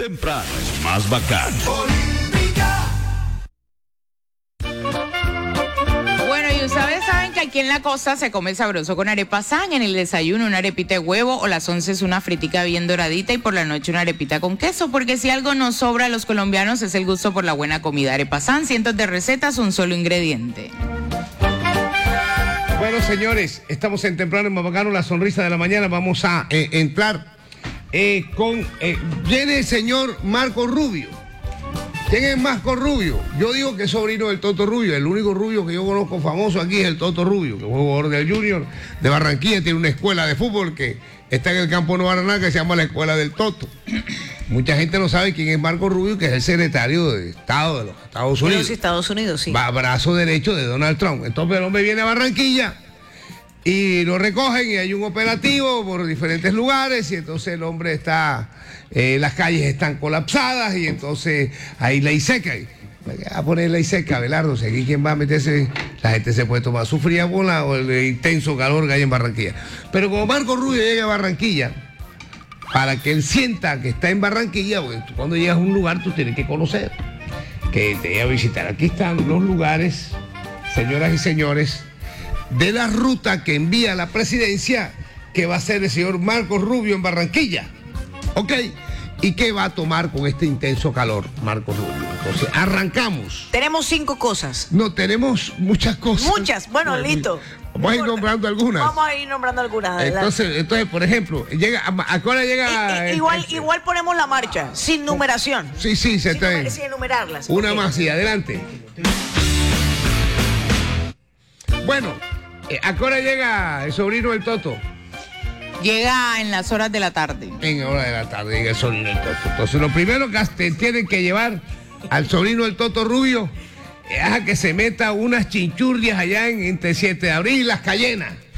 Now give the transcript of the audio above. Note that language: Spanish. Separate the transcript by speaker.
Speaker 1: Temprano es más bacán.
Speaker 2: Bueno, y ustedes saben que aquí en la costa se come sabroso con arepa san. En el desayuno una arepita de huevo, o las 11 es una fritica bien doradita, y por la noche una arepita con queso, porque si algo nos sobra a los colombianos es el gusto por la buena comida. Arepa san, cientos de recetas, un solo ingrediente.
Speaker 3: Bueno, señores, estamos en Temprano en Mabacano, la sonrisa de la mañana. Vamos a entrar viene el señor Marco Rubio. ¿Quién es Marco Rubio? Yo digo que es sobrino del Toto Rubio. El único Rubio que yo conozco famoso aquí es el Toto Rubio, que es jugador del Junior de Barranquilla. Tiene una escuela de fútbol que está en el campo de Baraná, que se llama la Escuela del Toto. Mucha gente no sabe quién es Marco Rubio, que es el secretario de Estado de los Estados Unidos.
Speaker 4: De los Estados Unidos, sí.
Speaker 3: Brazo derecho de Donald Trump. Entonces el hombre viene a Barranquilla y lo recogen, y hay un operativo por diferentes lugares, y entonces el hombre está, las calles están colapsadas, y entonces hay ley seca. A poner ley seca, Abelardo, si aquí quien va a meterse, la gente se puede tomar su fría bola o el intenso calor que hay en Barranquilla. Pero como Marco Rubio llega a Barranquilla, para que él sienta que está en Barranquilla, porque tú cuando llegas a un lugar tú tienes que conocer, que te vaya a visitar. Aquí están los lugares, señoras y señores, de la ruta que envía la presidencia, que va a hacer el señor Marco Rubio en Barranquilla. ¿Ok? ¿Y qué va a tomar con este intenso calor, Marco Rubio? Entonces, arrancamos.
Speaker 4: Tenemos 5 cosas.
Speaker 3: No, tenemos muchas cosas.
Speaker 4: Muchas, bueno, listo.
Speaker 3: Vamos a ir nombrando algunas.
Speaker 4: Vamos a ir nombrando algunas.
Speaker 3: Entonces, por ejemplo, ¿a qué hora llega?
Speaker 4: Igual ponemos la marcha, sin numeración.
Speaker 3: Sí, se está.
Speaker 4: Sin enumerarlas.
Speaker 3: Una más, sí, adelante. Bueno, ¿a qué hora llega el sobrino del Toto?
Speaker 2: Llega en las horas de la tarde.
Speaker 3: En horas de la tarde llega el sobrino del Toto. Entonces, lo primero que tienen que llevar al sobrino del Toto Rubio es a que se meta unas chinchurrias allá entre 7 de abril y Las Cayenas.